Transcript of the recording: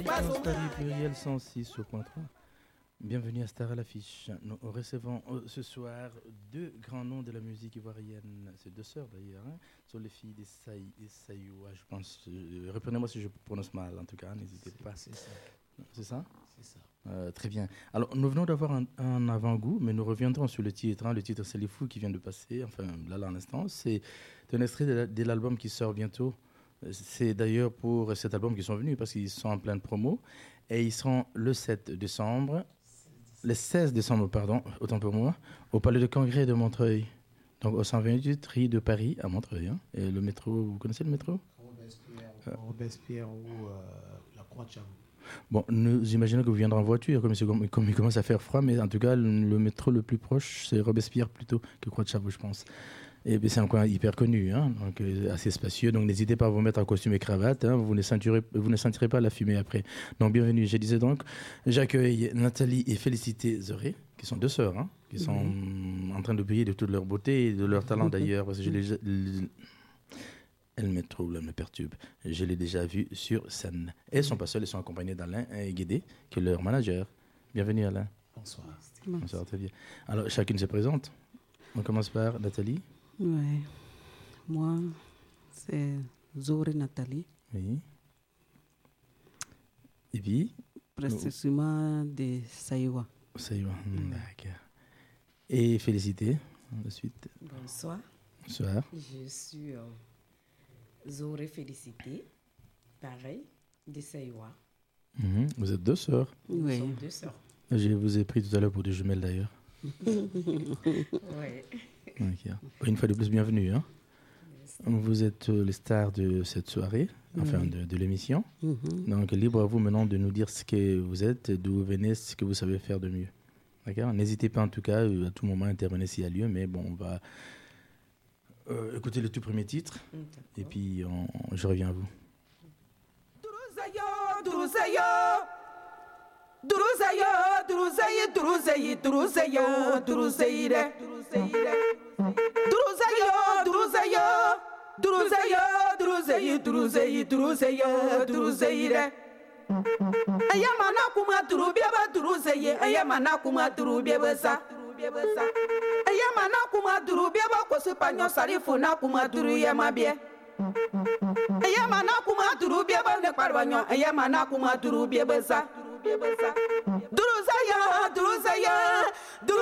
Pluriel 106.3. Bienvenue à Star à l'affiche. Nous recevons ce soir deux grands noms de la musique ivoirienne. C'est deux sœurs d'ailleurs. Ce sont les filles des Sayoua, je pense. Reprenez-moi si je prononce mal, en tout cas, n'hésitez pas. C'est ça. C'est ça? C'est ça. Très bien. Alors, nous venons d'avoir un avant-goût, mais nous reviendrons sur le titre. Le titre, c'est Les Fous qui vient de passer, enfin, là, à l'instant. C'est un extrait de l'album qui sort bientôt. C'est d'ailleurs pour cet album qu'ils sont venus, parce qu'ils sont en pleine promo. Et ils seront le 16 décembre, autant pour moi, au Palais de Congrès de Montreuil. Donc, au 128 rue de Paris, à Montreuil. Et le métro, vous connaissez le métro? Robespierre ou la Croix-de-Chavaux. Bon, nous imaginons que vous viendrez en voiture, comme il commence à faire froid, mais en tout cas, le métro le plus proche, c'est Robespierre plutôt que Croix-de-Chavaux, je pense. Et c'est un coin hyper connu, donc assez spacieux. Donc n'hésitez pas à vous mettre en costume et cravate, vous ne sentirez pas la fumée après. Donc bienvenue. Je disais donc, j'accueille Nathalie et Félicité Zoré, qui sont deux sœurs, qui sont en train de briller de toute leur beauté et de leur talent d'ailleurs, parce que elles me troublent, elles me perturbent. Je l'ai déjà vu sur scène. Elles ne sont pas seules, elles sont accompagnées d'Alain Guédé, qui est leur manager. Bienvenue Alain. Bonsoir. Bonsoir, très bien. Alors chacune se présente. On commence par Nathalie. Oui. Moi, c'est Zoré Nathalie. Oui. Et puis précisément de Sayoua. Sayoua, d'accord. Et Félicité, ensuite. Bonsoir. Bonsoir. Je suis Zoré Félicité, pareil, de Sayoua. Vous êtes deux sœurs. Oui. Nous sommes deux sœurs. Je vous ai pris tout à l'heure pour des jumelles d'ailleurs. Oui. Okay. Une fois de plus, bienvenue. Vous êtes les stars de cette soirée, enfin de l'émission. Donc, libre à vous maintenant de nous dire ce que vous êtes, d'où vous venez, ce que vous savez faire de mieux. D'accord? N'hésitez pas en tout cas à tout moment à intervenir s'il y a lieu, mais bon, on va écouter le tout premier titre et puis je reviens à vous. Ayamana kuma duru biaba duru zeye ayamana kuma duru biaba sa ayamana kuma duru biaba ko sepanyo sarifu na kuma duru yamabie ayamana kuma duru biaba ne parwanyo ayamana kuma duru biaba sa duru zaya